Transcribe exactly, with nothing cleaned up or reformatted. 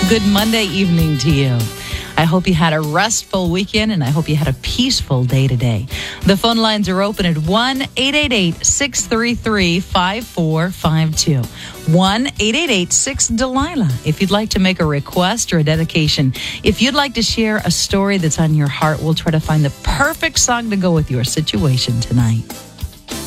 Good Monday evening to you. I hope you had a restful weekend, and I hope you had a peaceful day today. The phone lines are open at one eight eight eight, six three three, five four five two. one eight eight eight, six Delilah. If you'd like to make a request or a dedication, if you'd like to share a story that's on your heart, we'll try to find the perfect song to go with your situation tonight.